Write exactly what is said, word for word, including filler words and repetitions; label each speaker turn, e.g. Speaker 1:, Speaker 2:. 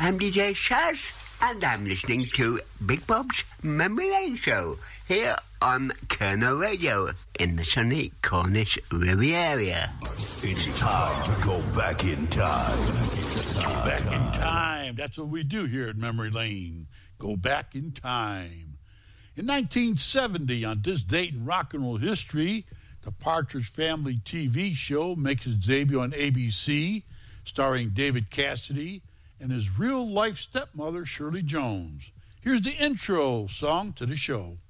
Speaker 1: I'm D J Shaz, and I'm listening to Big Bob's Memory Lane Show here on Colonel Radio in the sunny Cornish Riviera.
Speaker 2: It's time to go back in time.
Speaker 3: Go back in time. That's what we do here at Memory Lane. Go back in time. In nineteen seventy, on this date in rock and roll history, the Partridge Family T V show makes its debut on A B C, starring David Cassidy and his real-life stepmother, Shirley Jones. Here's the intro song to the show.